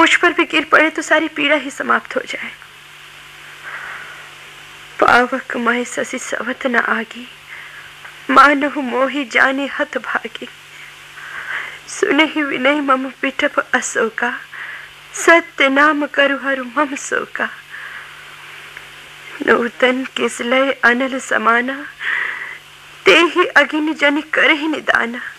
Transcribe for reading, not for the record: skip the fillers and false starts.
मुझ पर भी गिर पड़े तो सारी पीड़ा ही समाप्त हो जाए। पावक मैं ससी सवत न आगी, मानहु मोहि जाने हत भागी। सुने ही विनय मम पिठप अशोका, सत्य नाम करु हरु मम शोका। नूतन किसलय अनल समाना, ते ही अगिन जनि करहि निदाना।